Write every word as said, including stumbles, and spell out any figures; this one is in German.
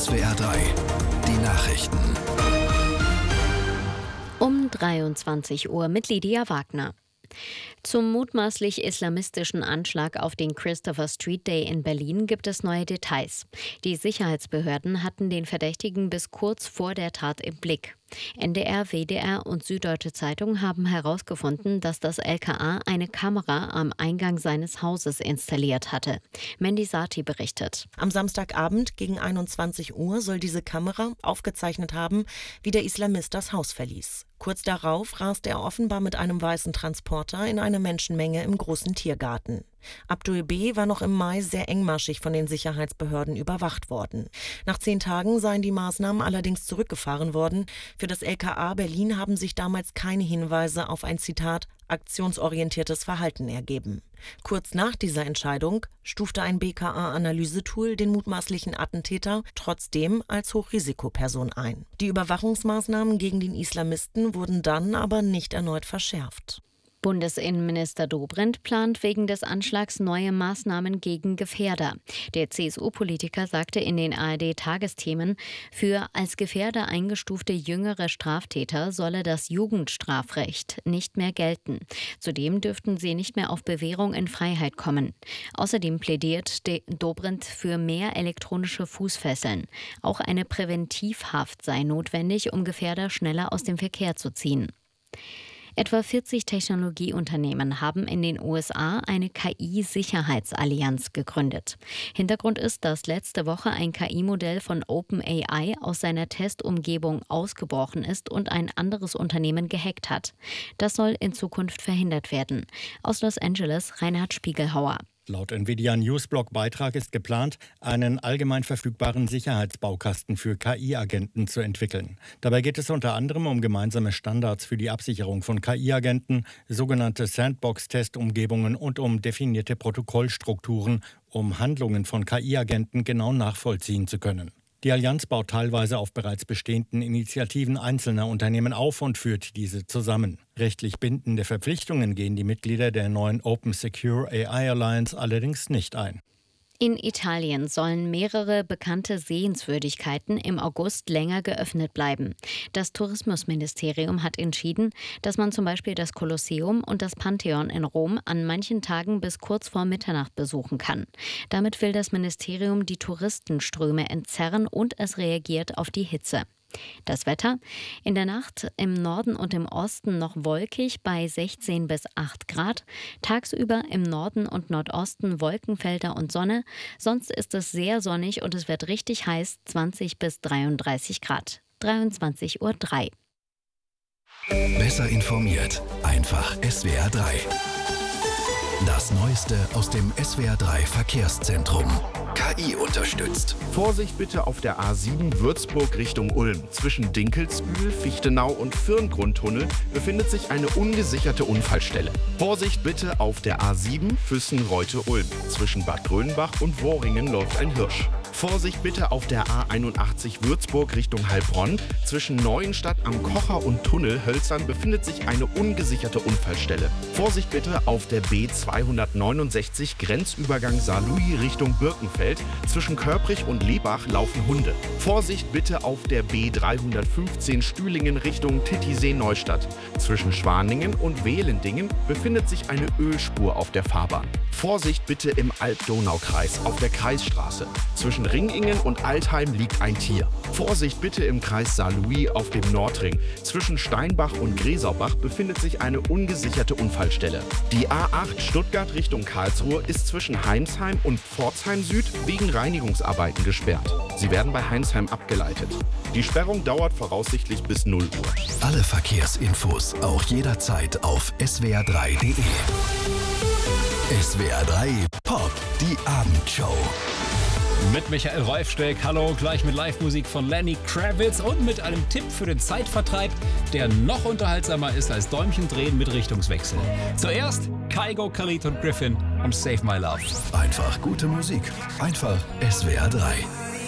S W R drei, die Nachrichten. Um dreiundzwanzig Uhr mit Lydia Wagner. Zum mutmaßlich islamistischen Anschlag auf den Christopher Street Day in Berlin gibt es neue Details. Die Sicherheitsbehörden hatten den Verdächtigen bis kurz vor der Tat im Blick. N D R, W D R und Süddeutsche Zeitung haben herausgefunden, dass das L K A eine Kamera am Eingang seines Hauses installiert hatte. Mandy Sati berichtet. Am Samstagabend gegen einundzwanzig Uhr soll diese Kamera aufgezeichnet haben, wie der Islamist das Haus verließ. Kurz darauf raste er offenbar mit einem weißen Transporter in eine Menschenmenge im großen Tiergarten. Abdul B. war noch im Mai sehr engmaschig von den Sicherheitsbehörden überwacht worden. Nach zehn Tagen seien die Maßnahmen allerdings zurückgefahren worden. Für das L K A Berlin haben sich damals keine Hinweise auf ein, Zitat, aktionsorientiertes Verhalten ergeben. Kurz nach dieser Entscheidung stufte ein B K A-Analysetool den mutmaßlichen Attentäter trotzdem als Hochrisikoperson ein. Die Überwachungsmaßnahmen gegen den Islamisten wurden dann aber nicht erneut verschärft. Bundesinnenminister Dobrindt plant wegen des Anschlags neue Maßnahmen gegen Gefährder. Der C S U-Politiker sagte in den A R D-Tagesthemen, für als Gefährder eingestufte jüngere Straftäter solle das Jugendstrafrecht nicht mehr gelten. Zudem dürften sie nicht mehr auf Bewährung in Freiheit kommen. Außerdem plädiert Dobrindt für mehr elektronische Fußfesseln. Auch eine Präventivhaft sei notwendig, um Gefährder schneller aus dem Verkehr zu ziehen. Etwa vierzig Technologieunternehmen haben in den U S A eine K I-Sicherheitsallianz gegründet. Hintergrund ist, dass letzte Woche ein K I-Modell von OpenAI aus seiner Testumgebung ausgebrochen ist und ein anderes Unternehmen gehackt hat. Das soll in Zukunft verhindert werden. Aus Los Angeles Reinhard Spiegelhauer. Laut Nvidia-Newsblog-Beitrag ist geplant, einen allgemein verfügbaren Sicherheitsbaukasten für K I-Agenten zu entwickeln. Dabei geht es unter anderem um gemeinsame Standards für die Absicherung von K I-Agenten, sogenannte Sandbox-Testumgebungen und um definierte Protokollstrukturen, um Handlungen von K I-Agenten genau nachvollziehen zu können. Die Allianz baut teilweise auf bereits bestehenden Initiativen einzelner Unternehmen auf und führt diese zusammen. Rechtlich bindende Verpflichtungen gehen die Mitglieder der neuen Open Secure A I Alliance allerdings nicht ein. In Italien sollen mehrere bekannte Sehenswürdigkeiten im August länger geöffnet bleiben. Das Tourismusministerium hat entschieden, dass man zum Beispiel das Kolosseum und das Pantheon in Rom an manchen Tagen bis kurz vor Mitternacht besuchen kann. Damit will das Ministerium die Touristenströme entzerren und es reagiert auf die Hitze. Das Wetter: in der Nacht im Norden und im Osten noch wolkig bei sechzehn bis acht Grad. Tagsüber im Norden und Nordosten Wolkenfelder und Sonne. Sonst ist es sehr sonnig und es wird richtig heiß, zwanzig bis dreiunddreißig Grad. dreiundzwanzig Uhr drei. Besser informiert, einfach S W R drei. Das Neueste aus dem S W R drei Verkehrszentrum. K I unterstützt. Vorsicht bitte auf der A sieben Würzburg Richtung Ulm. Zwischen Dinkelsbühl, Fichtenau und Firngrundtunnel befindet sich eine ungesicherte Unfallstelle. Vorsicht bitte auf der A sieben Füssen-Reute-Ulm. Zwischen Bad Grönbach und Worringen läuft ein Hirsch. Vorsicht bitte auf der A einundachtzig Würzburg Richtung Heilbronn. Zwischen Neuenstadt am Kocher und Tunnel Hölzern befindet sich eine ungesicherte Unfallstelle. Vorsicht bitte auf der B zweihundertneunundsechzig Grenzübergang Saarlouis Richtung Birkenfeld. Zwischen Körprich und Lebach laufen Hunde. Vorsicht bitte auf der B dreihundertfünfzehn Stühlingen Richtung Titisee-Neustadt. Zwischen Schwaningen und Wehlendingen befindet sich eine Ölspur auf der Fahrbahn. Vorsicht bitte im Alb-Donau-Kreis auf der Kreisstraße. Zwischen Ringingen und Altheim liegt ein Tier. Vorsicht bitte im Kreis Saarlouis auf dem Nordring. Zwischen Steinbach und Gresaubach befindet sich eine ungesicherte Unfallstelle. Die A acht Stuttgart Richtung Karlsruhe ist zwischen Heimsheim und Pforzheim Süd wegen Reinigungsarbeiten gesperrt. Sie werden bei Heinsheim abgeleitet. Die Sperrung dauert voraussichtlich bis null Uhr. Alle Verkehrsinfos auch jederzeit auf S W R drei punkt de. S W R drei Pop, die Abendshow. Mit Michael Reufsteck, hallo, gleich mit Live-Musik von Lenny Kravitz und mit einem Tipp für den Zeitvertreib, der noch unterhaltsamer ist als Däumchen drehen mit Richtungswechsel. Zuerst Kygo, Khalid und Griffin und Save My Love. Einfach gute Musik, einfach S W R drei.